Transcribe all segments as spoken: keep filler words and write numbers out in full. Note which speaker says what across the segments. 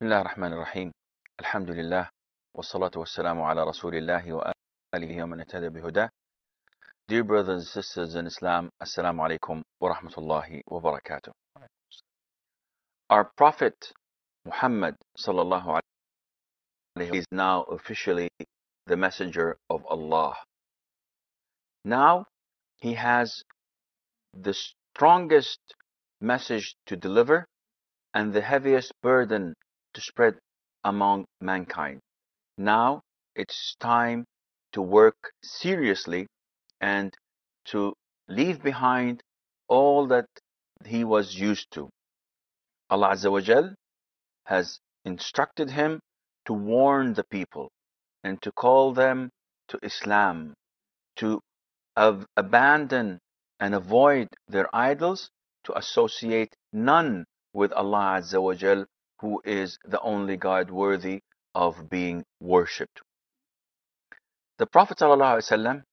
Speaker 1: بسم الله الرحمن الرحيم الحمد لله والصلاة والسلام على رسول الله وآله ومن اهتدى بهداه. Dear brothers and sisters in Islam, Assalamu alaikum wa rahmatullahi wa barakatuh. Our Prophet Muhammad sallallahu alaihi wasallam is now officially the messenger of Allah. Now he has the strongest message to deliver and the heaviest burden to spread among mankind. Now it's time to work seriously and to leave behind all that he was used to. Allah Azza wa Jal has instructed him to warn the people and to call them to Islam, to ab- abandon and avoid their idols, to associate none with Allah Azza wa Jal, who is the only God worthy of being worshipped. The Prophet ﷺ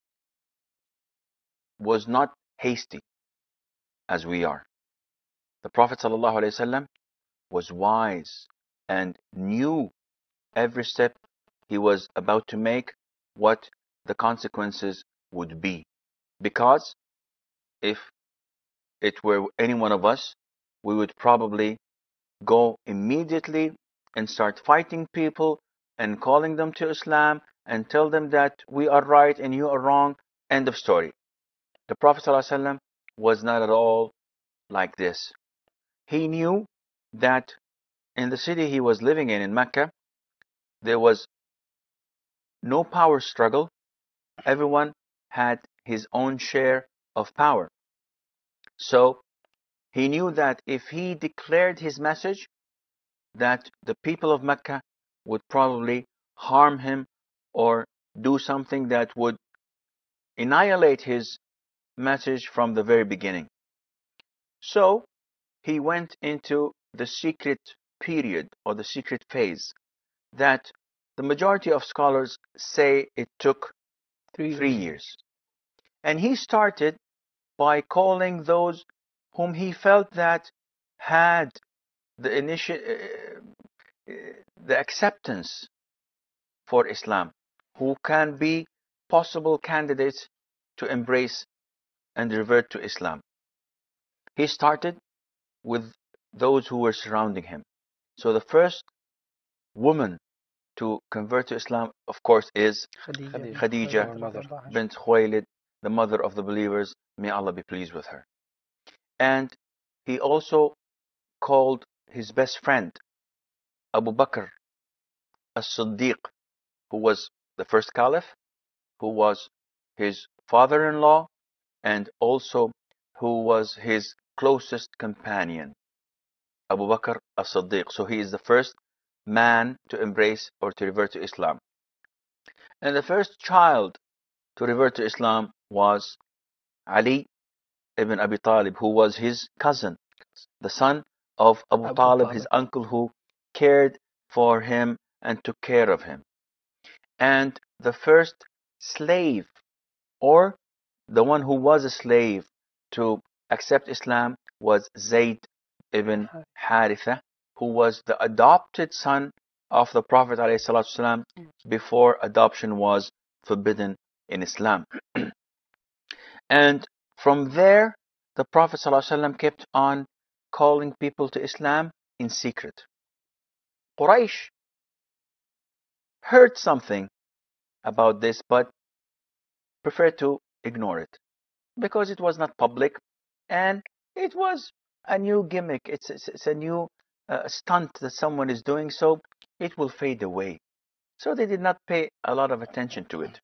Speaker 1: was not hasty as we are. The Prophet ﷺ was wise and knew every step he was about to make what the consequences would be. Because if it were any one of us, we would probably go immediately and start fighting people and calling them to Islam and tell them that we are right and you are wrong. End of story. The Prophet ﷺ was not at all like this. He knew that in the city he was living in, in Mecca, there was no power struggle. Everyone had his own share of power. So he knew that if he declared his message, that the people of Mecca would probably harm him or do something that would annihilate his message from the very beginning. So he went into the secret period or the secret phase that the majority of scholars say it took three, three years. And he started by calling those whom he felt that had the initial uh, the acceptance for Islam, who can be possible candidates to embrace and revert to Islam. He started with those who were surrounding him. So the first woman to convert to Islam, of course, is
Speaker 2: Khadija,
Speaker 1: Khadija
Speaker 2: mother.
Speaker 1: bint Khuwaylid, the mother of the believers. May Allah be pleased with her. And he also called his best friend, Abu Bakr as-Siddiq, who was the first caliph, who was his father-in-law, and also who was his closest companion, Abu Bakr as-Siddiq. So he is the first man to embrace or to revert to Islam. And the first child to revert to Islam was Ali ibn Abi Talib, who was his cousin, the son of Abu, Abu Talib, Talib, his uncle, who cared for him and took care of him. And the first slave, or the one who was a slave to accept Islam, was Zayd ibn Haritha, who was the adopted son of the Prophet ﷺ before adoption was forbidden in Islam. And from there, the Prophet ﷺ kept on calling people to Islam in secret. Quraysh heard something about this, but preferred to ignore it because it was not public and it was a new gimmick. It's, it's, it's a new uh, stunt that someone is doing, so it will fade away. So they did not pay a lot of attention to it.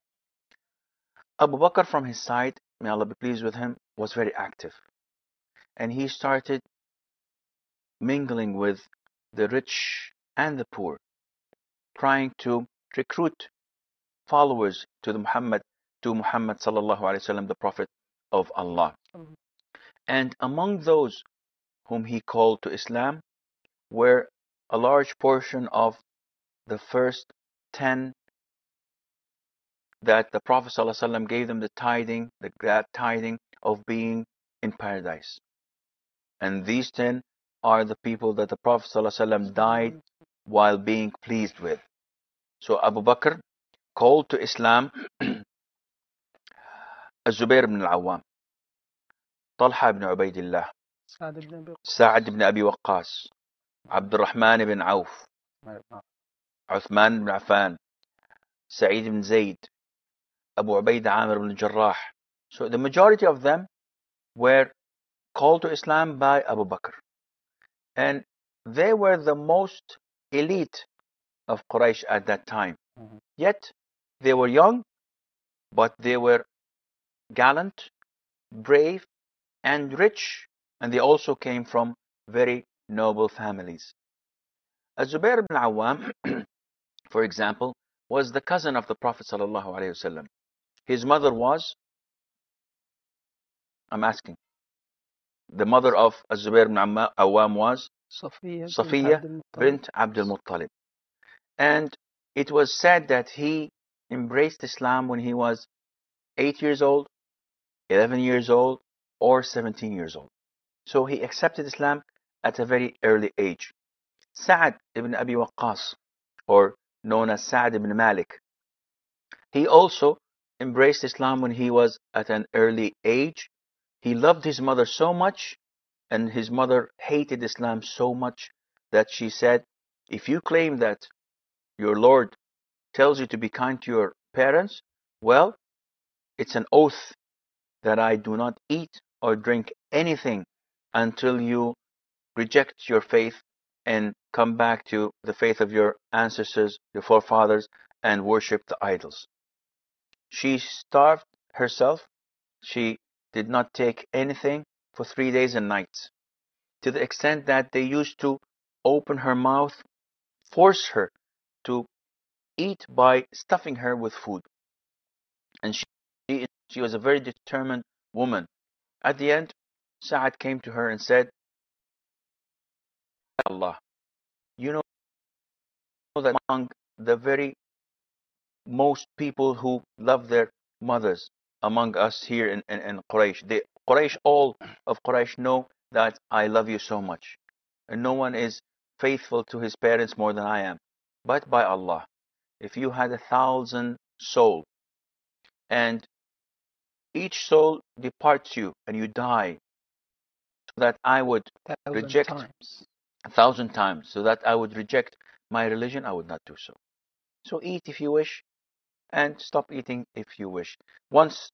Speaker 1: Abu Bakr, from his side, may Allah be pleased with him, was very active. And he started mingling with the rich and the poor, trying to recruit followers to the Muhammad, to Muhammad sallallahu alaihi wasallam, the Prophet of Allah. And among those whom he called to Islam were a large portion of the first ten that the Prophet ﷺ gave them the tithing, the glad tithing of being in paradise. And these ten are the people that the Prophet ﷺ died while being pleased with. So Abu Bakr called to Islam الزبير بن العوام, طلحة بن عبيد الله,
Speaker 2: سعد بن أبي وقاص,
Speaker 1: سعد بن أبي وقاص, عبد الرحمن بن عوف, عثمان بن عفان, Sa'id ibn Zayd, Abu Ubaidah Amir ibn Jarrah. So the majority of them were called to Islam by Abu Bakr. And they were the most elite of Quraysh at that time.
Speaker 2: Mhm.
Speaker 1: Yet they were young, but they were gallant, brave, and rich, and they also came from very noble families. Az-Zubair ibn Awam, for example, was the cousin of the Prophet sallallahu alaihi wasallam. His mother was, I'm asking, the mother of Az-Zubair ibn Awam was
Speaker 2: Safiya bint
Speaker 1: Safiya
Speaker 2: Abdul Muttalib.
Speaker 1: bint Abdul Muttalib. And it was said that he embraced Islam when he was eight years old, eleven years old, or seventeen years old. So he accepted Islam at a very early age. Sa'ad ibn Abi Waqqas, or known as Sa'ad ibn Malik, he also embraced Islam when he was at an early age. He loved his mother so much, and his mother hated Islam so much that she said, if you claim that your Lord tells you to be kind to your parents, well, it's an oath that I do not eat or drink anything until you reject your faith and come back to the faith of your ancestors, your forefathers, and worship the idols. She starved herself. She did not take anything for three days and nights, to the extent that they used to open her mouth, force her to eat by stuffing her with food. And she, she was a very determined woman. At the end, Sa'ad came to her and said, Allah, you know that among the very most people who love their mothers among us here in, in, in Quraysh, the Quraysh, all of Quraysh know that I love you so much. And no one is faithful to his parents more than I am. But by Allah, if you had a thousand souls and each soul departs you and you die, so that I would
Speaker 2: Thousand
Speaker 1: reject
Speaker 2: times.
Speaker 1: a thousand times, so that I would reject my religion, I would not do so. So eat if you wish, and stop eating if you wish. Once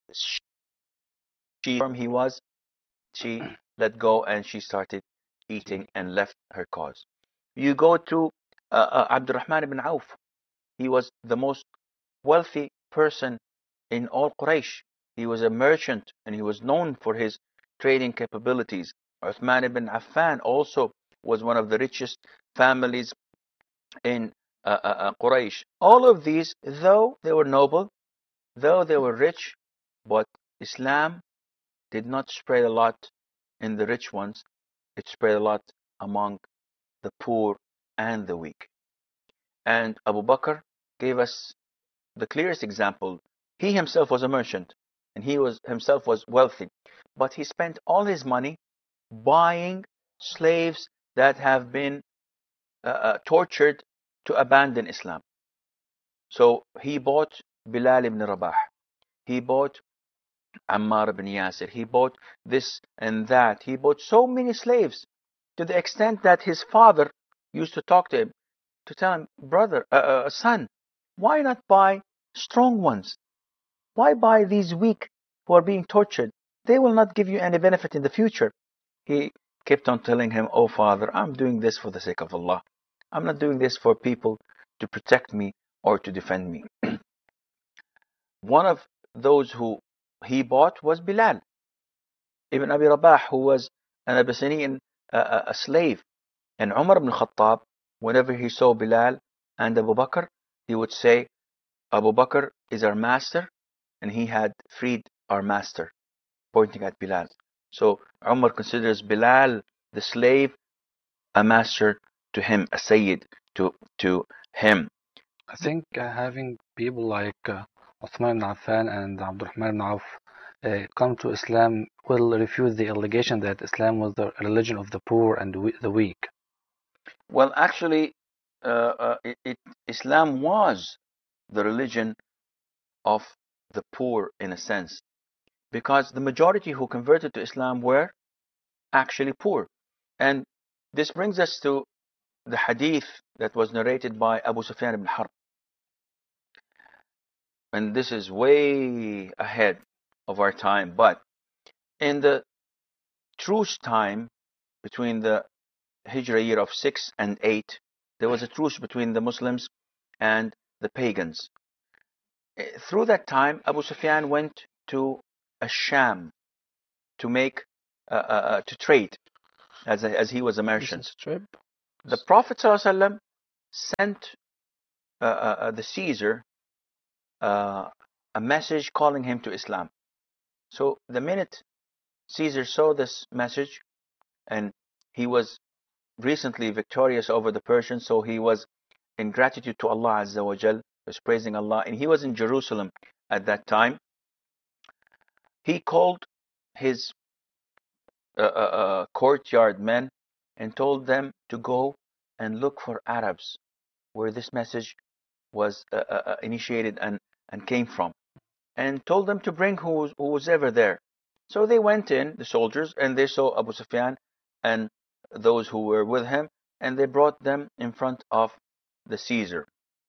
Speaker 1: she firm he was, she let go and she started eating and left her cause. You go to uh, uh, Abdurrahman ibn Auf. He was the most wealthy person in all Quraysh. He was a merchant and he was known for his trading capabilities. Uthman ibn Affan also was one of the richest families in uh, uh, uh, Quraysh. All of these, though they were noble, though they were rich, but Islam did not spread a lot in the rich ones. It spread a lot among the poor and the weak. And Abu Bakr gave us the clearest example. He himself was a merchant and he was himself was wealthy, but he spent all his money buying slaves that have been uh, uh, tortured to abandon Islam. So he bought Bilal ibn Rabah, he bought Ammar ibn Yasir, he bought this and that, he bought so many slaves, to the extent that his father used to talk to him, to tell him, brother, uh, uh, son, why not buy strong ones? Why buy these weak who are being tortured? They will not give you any benefit in the future. He kept on telling him, oh father, I'm doing this for the sake of Allah. I'm not doing this for people to protect me or to defend me. One of those who he bought was Bilal ibn Abi Rabah, who was an Abyssinian uh, a slave. And Umar ibn Khattab, whenever he saw Bilal and Abu Bakr, he would say, Abu Bakr is our master, and he had freed our master, pointing at Bilal. So Umar considers Bilal, the slave, a master to him, a Sayyid to, to him.
Speaker 2: I think uh, having people like uh, Uthman ibn Affan and Abdurrahman ibn Auf uh, come to Islam will refute the allegation that Islam was the religion of the poor and we the weak.
Speaker 1: Well, actually, uh, uh, it, it, Islam was the religion of the poor in a sense, because the majority who converted to Islam were actually poor. And this brings us to the hadith that was narrated by Abu Sufyan ibn Harb. And this is way ahead of our time, but in the truce time between the Hijra year of six and eight, there was a truce between the Muslims and the pagans. Through that time, Abu Sufyan went to Asham to make uh, uh, uh, to trade as a, as he was a merchant.
Speaker 2: Business trip.
Speaker 1: The Prophet ﷺ sent uh, uh, uh, the Caesar uh, a message calling him to Islam. So the minute Caesar saw this message, and he was recently victorious over the Persians, so he was in gratitude to Allah Azza wa Jal, was praising Allah, and he was in Jerusalem at that time. He called his uh, uh, uh, courtyard men and told them to go and look for Arabs where this message was uh, uh, uh, initiated and, and came from, and told them to bring who was, who was ever there. So they went in, the soldiers, and they saw Abu Sufyan and those who were with him, and they brought them in front of the Caesar.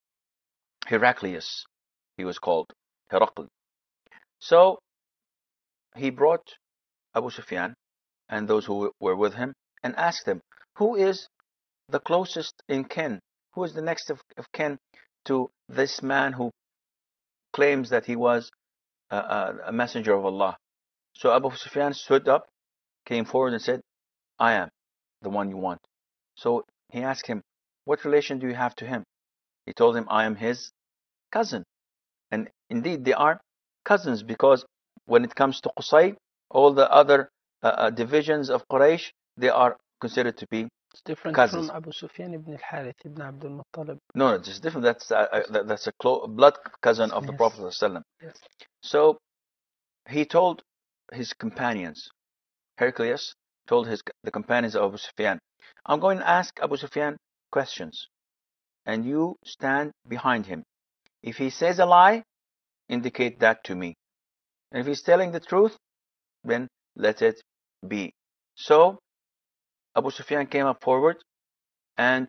Speaker 1: Heraclius, he was called, Heracl. So he brought Abu Sufyan and those who were with him and asked them, who is the closest in kin? Who is the next of, of kin to this man who claims that he was a, a, a messenger of Allah? So Abu Sufyan stood up, came forward and said, I am the one you want. So he asked him, what relation do you have to him? He told him, I am his cousin. And indeed they are cousins, because when it comes to Qusay, all the other uh, uh, divisions of Quraysh, they are considered to be
Speaker 2: It's different
Speaker 1: cousins.
Speaker 2: from Abu Sufyan ibn al-Harith ibn Abdul Muttalib.
Speaker 1: No, no, it's different. That's uh, uh, that's a clo- blood cousin of the
Speaker 2: Yes.
Speaker 1: Prophet ﷺ.
Speaker 2: Yes.
Speaker 1: So he told his companions, Heraclius told his the companions of Abu Sufyan, I'm going to ask Abu Sufyan questions, and you stand behind him. If he says a lie, indicate that to me. And if he's telling the truth, then let it be. So Abu Sufyan came up forward, and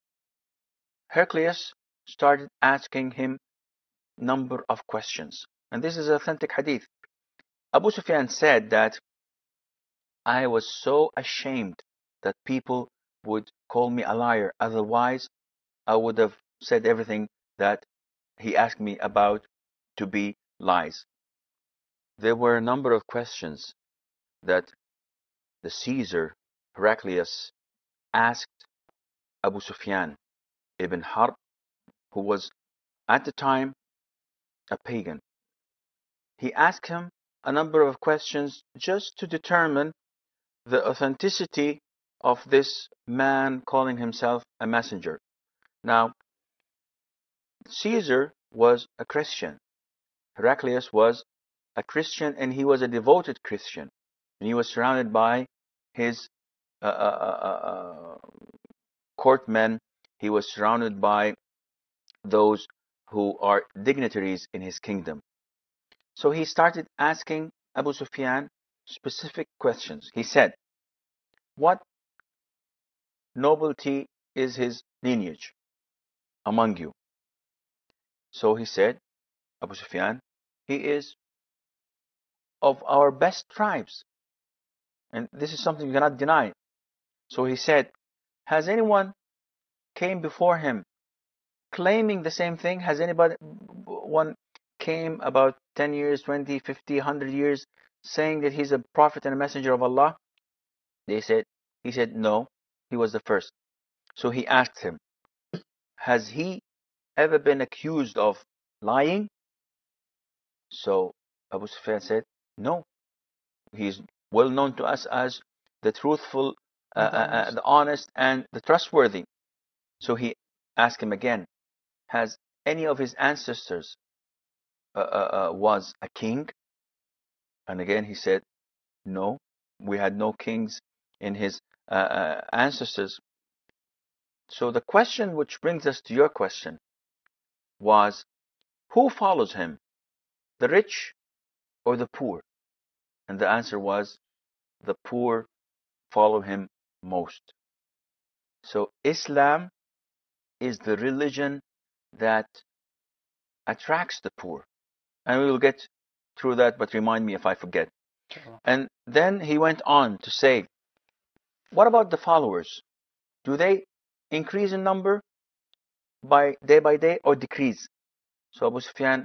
Speaker 1: Heraclius started asking him number of questions. And this is authentic hadith. Abu Sufyan said that I was so ashamed that people would call me a liar. Otherwise, I would have said everything that he asked me about to be lies. There were a number of questions that the Caesar, Heraclius, asked Abu Sufyan ibn Harb, who was at the time a pagan. He asked him a number of questions just to determine the authenticity of this man calling himself a messenger. Now, Caesar was a Christian. Heraclius was a Christian, and he was a devoted Christian. And he was surrounded by his uh, uh, uh, uh, courtmen. He was surrounded by those who are dignitaries in his kingdom. So he started asking Abu Sufyan specific questions. He said, what nobility is his lineage among you? So he said, Abu Sufyan, he is of our best tribes. And this is something you cannot deny. So he said, has anyone came before him claiming the same thing? Has anybody one came about ten years, twenty, fifty, one hundred years saying that he's a prophet and a messenger of Allah? They said, he said, no, he was the first. So he asked him, has he ever been accused of lying? So Abu Sufyan said, no, he's well known to us as the truthful, uh, uh, uh, the honest, and the trustworthy. So he asked him again, has any of his ancestors uh, uh, uh, was a king? And again he said, no, we had no kings in his uh, uh, ancestors. So the question which brings us to your question was, who follows him, the rich or the poor? And the answer was, the poor follow him most. So Islam is the religion that attracts the poor. And we will get through that, but remind me if I forget. And then he went on to say, what about the followers? Do they increase in number by day by day or decrease? So Abu Sufyan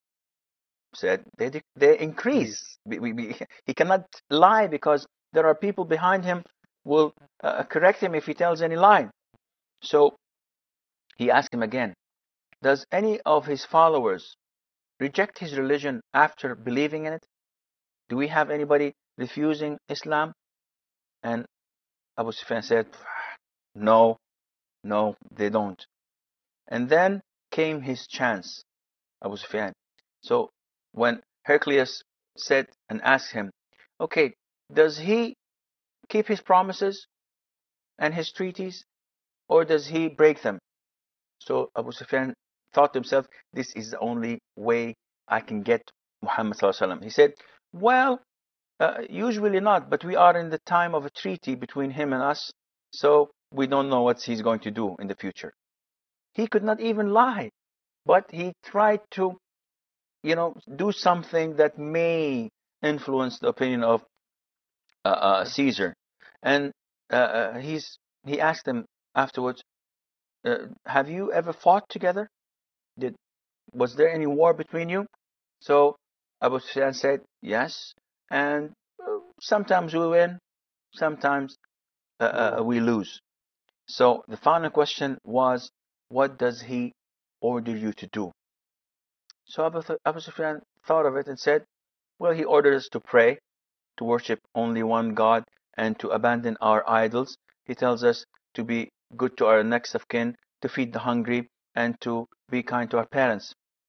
Speaker 1: said they they increase. We, we, we, he cannot lie because there are people behind him will uh, correct him if he tells any lie. So he asked him again, does any of his followers reject his religion after believing in it? Do we have anybody refusing Islam? And Abu Sufyan said, no, no, they don't. And then came his chance, Abu Sufyan. So when Heraclius said and asked him, okay, does he keep his promises and his treaties, or does he break them? So Abu Sufyan thought to himself, this is the only way I can get Muhammad sallallahu alaihi wasallam. He said, well, uh, usually not, but we are in the time of a treaty between him and us, so we don't know what he's going to do in the future. He could not even lie, but he tried to, you know, do something that may influence the opinion of uh, uh, Caesar. And uh, uh, he's he asked him afterwards, uh, have you ever fought together? Did was there any war between you? So Abu Sufyan said yes, and uh, sometimes we win, sometimes uh, uh, we lose. So the final question was, what does he order you to do? So Abu, Abu Sufyan thought of it and said, well, he orders us to pray, to worship only one God, and to abandon our idols. He tells us to be good to our next of kin, to feed the hungry, and to be kind to our parents.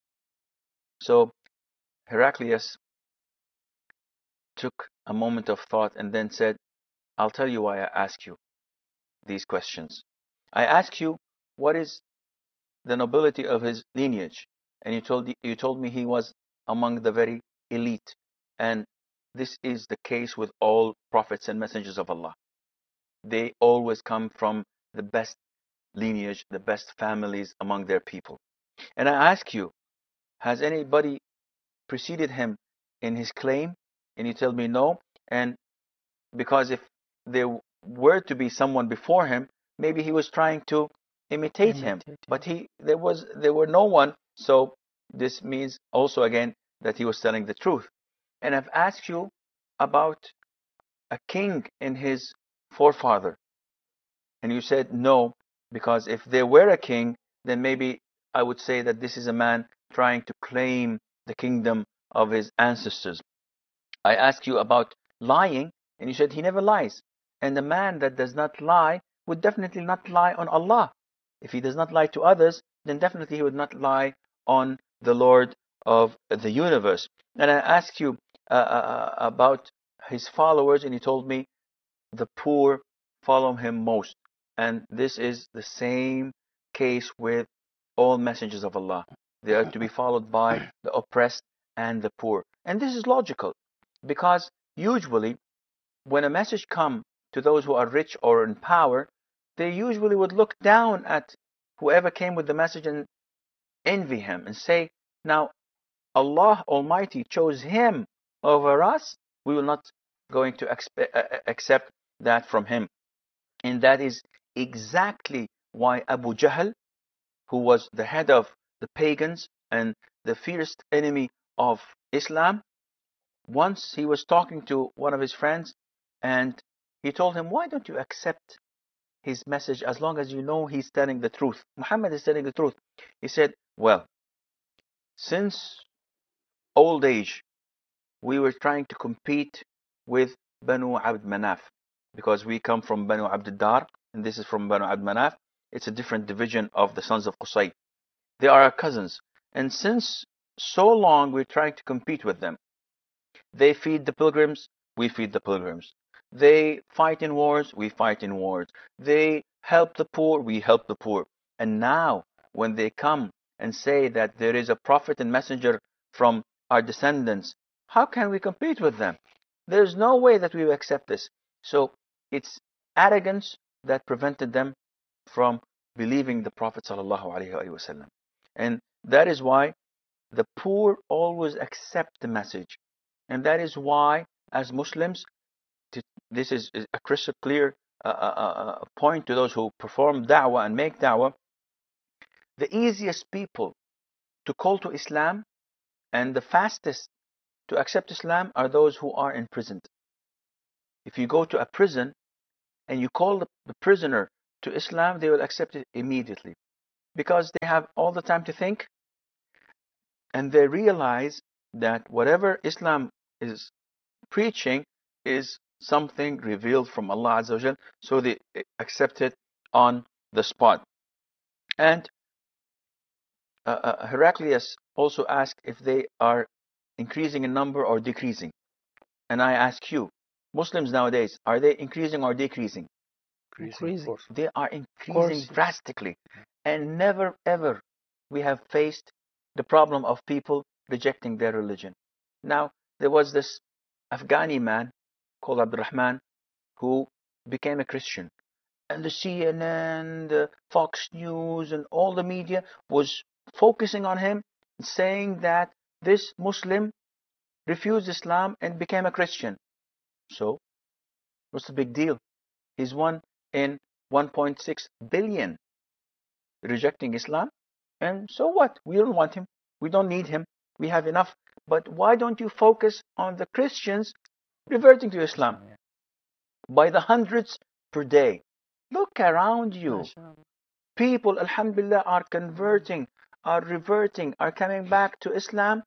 Speaker 1: So Heraclius took a moment of thought and then said, I'll tell you why I ask you these questions. I ask you, what is the nobility of his lineage? And you told, you told me he was among the very elite. And this is the case with all prophets and messengers of Allah. They always come from the best lineage, the best families among their people. And I ask you, has anybody preceded him in his claim? And you tell me no. And because if there were to be someone before him, maybe he was trying to imitate, imitate him. him. But he there was there were no one. So this means also again that he was telling the truth. And I've asked you about a king in his forefather. And you said no, because if there were a king, then maybe I would say that this is a man trying to claim the kingdom of his ancestors. I asked you about lying, and you said he never lies. And the man that does not lie would definitely not lie on Allah. If he does not lie to others, then definitely he would not lie on the Lord of the universe. And I asked you uh, uh, about his followers, and you told me the poor follow him most. And this is the same case with all messengers of Allah. They are to be followed by the oppressed and the poor. And this is logical, because usually when a message comes to those who are rich or in power, they usually would look down at whoever came with the message and envy him and say, now Allah Almighty chose him over us, we will not going to accept that from him. And that is exactly why Abu Jahl, who was the head of the pagans and the fierce enemy of Islam, once he was talking to one of his friends, and he told him, why don't you accept his message as long as you know he's telling the truth? Muhammad is telling the truth. He said, well, since old age, we were trying to compete with Banu Abd Manaf, because we come from Banu Abd Dar, and this is from Banu Abd Manaf. It's a different division of the sons of Qusay. They are our cousins. And since so long, we're trying to compete with them. They feed the pilgrims, we feed the pilgrims. They fight in wars, we fight in wars. They help the poor, we help the poor. And now, when they come and say that there is a prophet and messenger from our descendants, how can we compete with them? There's no way that we will accept this. So it's arrogance that prevented them from believing the Prophet sallallahu alaihi wasallam. And that is why the poor always accept the message. And that is why, as Muslims, this is a crystal clear uh, uh, uh, point to those who perform da'wah and make da'wah. The easiest people to call to Islam and the fastest to accept Islam are those who are imprisoned. If you go to a prison and you call the, the prisoner to Islam, they will accept it immediately because they have all the time to think, and they realize that whatever Islam is preaching is something revealed from Allah Azza wa Jal, so they accept it on the spot. And uh, uh, Heraclius also asked if they are increasing in number or decreasing. And I ask you, Muslims nowadays, are they increasing or decreasing?
Speaker 2: Increasing.
Speaker 1: They are increasing drastically. And never ever we have faced the problem of people rejecting their religion. Now, there was this Afghani man called Abdurrahman who became a Christian. And the C N N, the Fox News, and all the media was focusing on him, saying that this Muslim refused Islam and became a Christian. So, what's the big deal? He's one in one point six billion rejecting Islam. And so what? We don't want him. We don't need him. We have enough. But why don't you focus on the Christians reverting to Islam? By the hundreds per day. Look around you. People, alhamdulillah, are converting, are reverting, are coming back to Islam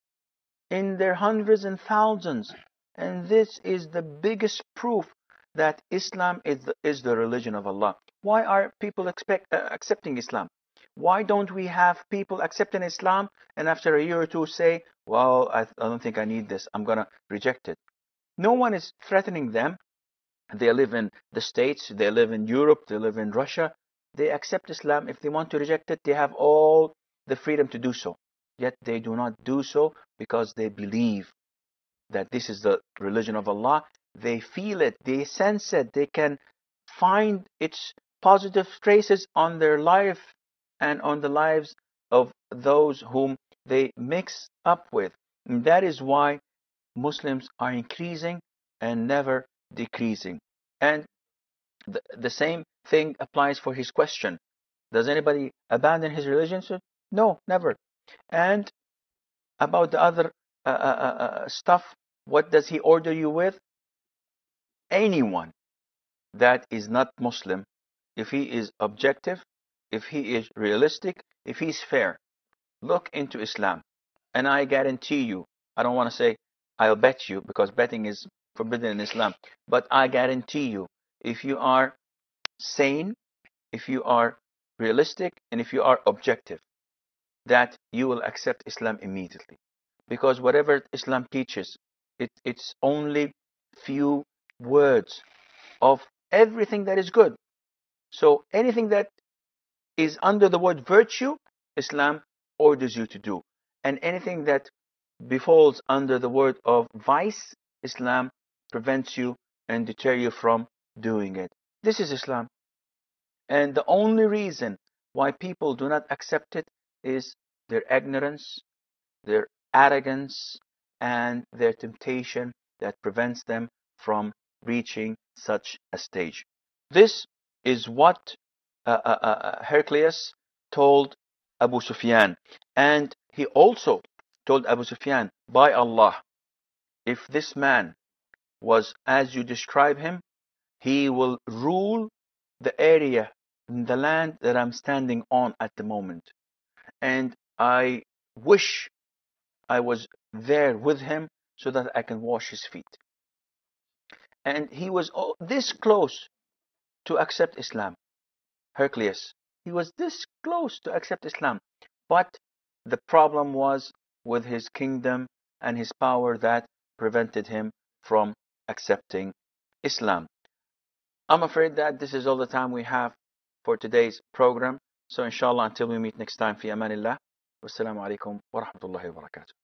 Speaker 1: in their hundreds and thousands. And this is the biggest proof that Islam is the, is the religion of Allah. Why are people expect, uh, accepting Islam? Why don't we have people accepting Islam and after a year or two say, well, I, I don't think I need this, I'm going to reject it? No one is threatening them. They live in the States, they live in Europe, they live in Russia. They accept Islam. If they want to reject it, they have all the freedom to do so. Yet they do not do so because they believe that this is the religion of Allah. They feel it, they sense it, they can find its positive traces on their life and on the lives of those whom they mix up with. And that is why Muslims are increasing and never decreasing. And the, the same thing applies for his question. Does anybody abandon his religion? No, never. And about the other uh, uh, uh, stuff, what does he order you with? Anyone that is not Muslim, if he is objective, if he is realistic, if he's fair, look into Islam. And I guarantee you, I don't want to say I'll bet you because betting is forbidden in Islam, but I guarantee you, if you are sane, if you are realistic, and if you are objective, that you will accept Islam immediately. Because whatever Islam teaches, it, it's only few words of everything that is good. So anything that is under the word virtue, Islam orders you to do. And anything that befalls under the word of vice, Islam prevents you and deter you from doing it. This is Islam. And the only reason why people do not accept it is their ignorance, their arrogance, and their temptation that prevents them from reaching such a stage. This is what uh, uh, uh, Heraclius told Abu Sufyan. And he also told Abu Sufyan, by Allah, if this man was as you describe him, he will rule the area, the land that I'm standing on at the moment. And I wish I was there with him so that I can wash his feet. And he was this close to accept Islam, Heraclius. He was this close to accept Islam. But the problem was with his kingdom and his power that prevented him from accepting Islam. I'm afraid that this is all the time we have for today's program. So inshallah, until we meet next time, fi amanillah. Wassalamu alaikum wa rahmatullahi wa barakatuh.